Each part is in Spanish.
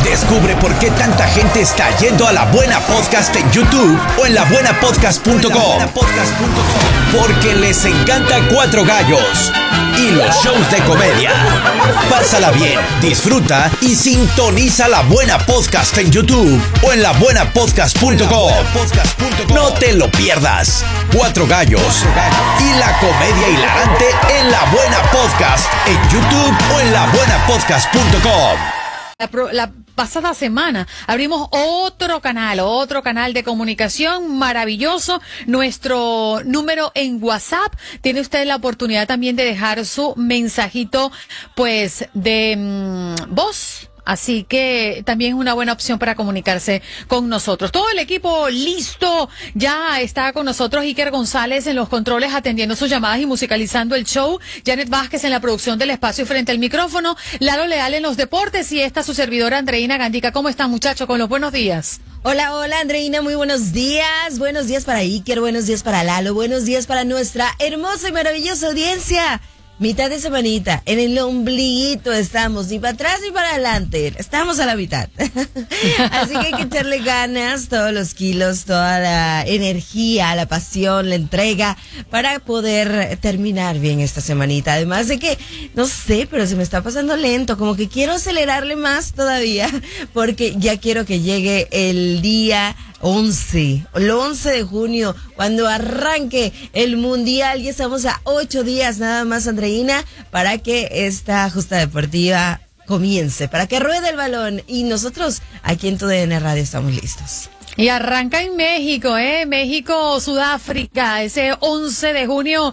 Descubre por qué tanta gente está yendo a La Buena Podcast en YouTube o en labuenapodcast.com. Porque les encanta Cuatro Gallos y los shows de comedia. Pásala bien, disfruta y sintoniza La Buena Podcast en YouTube o en labuenapodcast.com. No te lo pierdas. Cuatro Gallos y la comedia hilarante en La Buena Podcast en YouTube o en labuenapodcast.com. La pasada semana abrimos otro canal de comunicación maravilloso. Nuestro número en WhatsApp. Tiene usted la oportunidad también de dejar su mensajito, pues, de voz. Así que también es una buena opción para comunicarse con nosotros. Todo el equipo listo. Ya está con nosotros Iker González en los controles atendiendo sus llamadas y musicalizando el show. Janet Vázquez en la producción del espacio frente al micrófono. Lalo Leal en los deportes y esta su servidora Andreina Gandica. ¿Cómo están, muchachos? Con los buenos días. Hola, hola Andreina, muy buenos días. Buenos días para Iker, buenos días para Lalo, buenos días para nuestra hermosa y maravillosa audiencia. Mitad de semanita, en el ombliguito estamos, ni para atrás ni para adelante, estamos a la mitad. Así que hay que echarle ganas, todos los kilos, toda la energía, la pasión, la entrega, para poder terminar bien esta semanita. Además de que, no sé, pero se me está pasando lento, como que quiero acelerarle más todavía, porque ya quiero que llegue el día 11 de junio, cuando arranque el mundial. Y estamos a 8 días nada más, Andreina, para que esta justa deportiva comience, para que ruede el balón. Y nosotros aquí en TUDN Radio estamos listos. Y arranca en México, México, Sudáfrica, ese 11 de junio,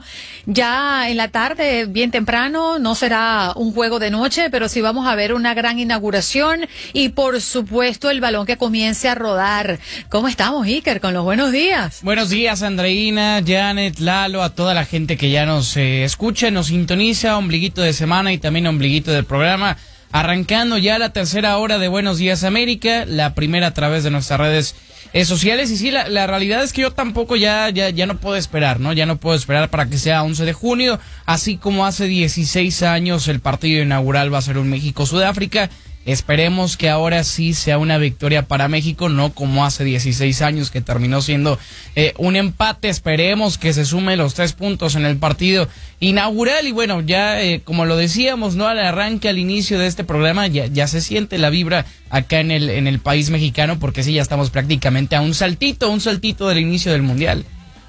ya en la tarde, bien temprano. No será un juego de noche, pero sí vamos a ver una gran inauguración y, por supuesto, el balón que comience a rodar. ¿Cómo estamos, Iker? Con los buenos días. Buenos días, Andreina, Janet, Lalo, a toda la gente que ya nos escucha, nos sintoniza, ombliguito de semana y también ombliguito del programa. Arrancando ya la tercera hora de Buenos Días América, la primera a través de nuestras redes sociales. Y sí, la realidad es que yo tampoco ya no puedo esperar, ¿no? Ya no puedo esperar para que sea 11 de junio, así como hace 16 años el partido inaugural va a ser un México-Sudáfrica. Esperemos que ahora sí sea una victoria para México, no como hace 16 años que terminó siendo un empate. Esperemos que se sumen los 3 puntos en el partido inaugural. Y bueno, ya como lo decíamos, ¿no? Al arranque, al inicio de este programa, ya se siente la vibra acá en el país mexicano, porque sí, ya estamos prácticamente a un saltito del inicio del Mundial.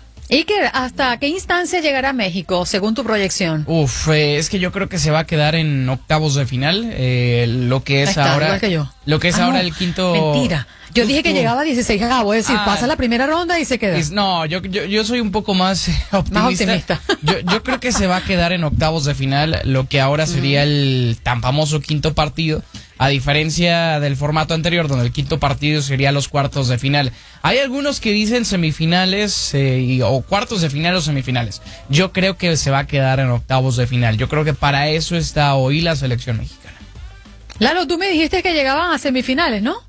Iker, ¿hasta qué instancia llegará México, según tu proyección? Es que yo creo que se va a quedar en octavos de final, lo que es está, ahora, igual que yo. Lo que es ahora el quinto. Mentira. Yo dije que llegaba a 16, acabo de decir, pasa la primera ronda y se queda. No, yo soy un poco más optimista. Yo creo que se va a quedar en octavos de final, lo que ahora sería el tan famoso quinto partido, a diferencia del formato anterior, donde el quinto partido sería los cuartos de final. Hay algunos que dicen semifinales, o cuartos de final o semifinales. Yo creo que se va a quedar en octavos de final. Yo creo que para eso está hoy la selección mexicana. Lalo, tú me dijiste que llegaban a semifinales, ¿no?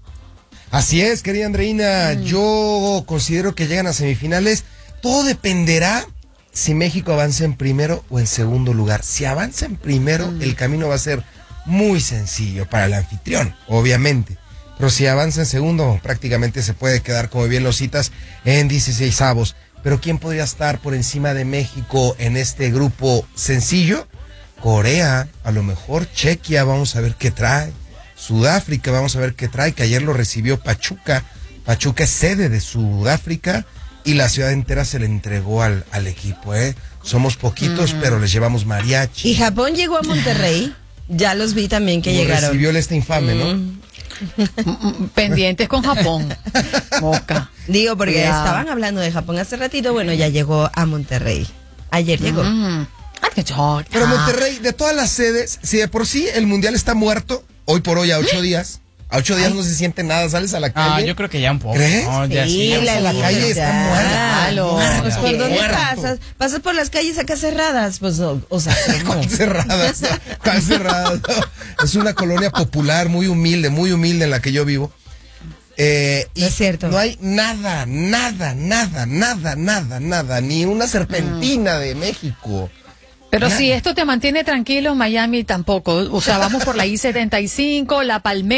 Así es, querida Andreina. Yo considero que llegan a semifinales. Todo dependerá si México avanza en primero o en segundo lugar. Si avanza en primero, el camino va a ser muy sencillo para el anfitrión, obviamente. Pero si avanza en segundo, prácticamente se puede quedar, como bien lo citas, en 16avos. Pero ¿quién podría estar por encima de México en este grupo sencillo? Corea, a lo mejor Chequia, vamos a ver qué trae. Sudáfrica, vamos a ver qué trae, que ayer lo recibió Pachuca. Pachuca es sede de Sudáfrica y la ciudad entera se le entregó al equipo, Somos poquitos, pero les llevamos mariachi. ¿Y Japón llegó a Monterrey? Ya los vi también que llegaron. Recibió el infame, ¿no? Pendientes con Japón. Moca. Digo, porque estaban hablando de Japón hace ratito. Bueno, ya llegó a Monterrey. Ayer llegó. Pero Monterrey, de todas las sedes, si de por sí el mundial está muerto, hoy por hoy a 8 días. A 8 días no se siente nada, sales a la calle. Yo creo que ya un poco. ¿Crees? No, ya sí, la calle está muerta. Pues ¿por dónde pasas? ¿Pasas por las calles acá cerradas? Pues no, o sea, ¿cuál cerradas? ¿Cuál cerradas? No. Es una colonia popular, muy humilde en la que yo vivo. Y es cierto. No hay nada, ni una serpentina de México. Pero si esto te mantiene tranquilo, Miami tampoco. O sea, vamos por la I-75, La Palmera.